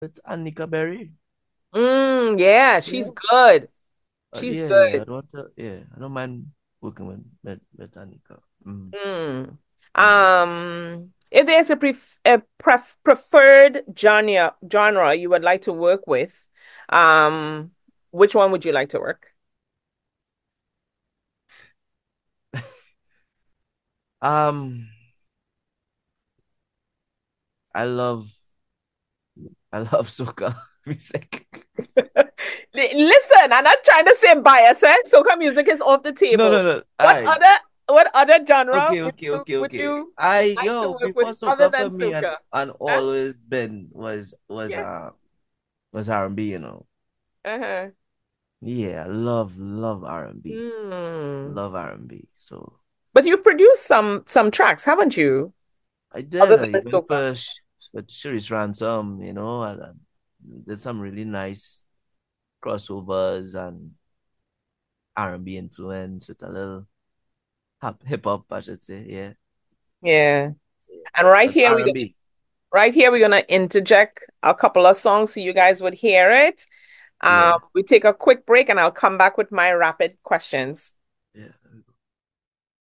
It's Annika Berry. Yeah, she's Yeah. good. She's Yeah, good. I don't want to, yeah, I don't mind working with Annika. Mm, Mm. mm. If there's a preferred genre you would like to work with, um, which one would you like to work? Um, I love I love soca music. Listen, I'm not trying to say bias, eh? Soca music is off the No, no, table. no. What I other what other genre Okay, okay, okay, would okay. you I like to yo work with before other soca than for me soca? and Huh? always been Yeah. was R&B, you know. Uh-huh. Yeah, I love R&B. Hmm. Love R&B. So But you've produced some tracks, haven't you? I Other did. I than even soca. for with Sharice Ransom, you know, and did some really nice crossovers and R&B influence with a little hip hop, I should say. Yeah. Yeah. So, yeah. And right But here R&B. we're gonna interject a couple of songs so you guys would hear it. Yeah. We take a quick break and I'll come back with my rapid questions.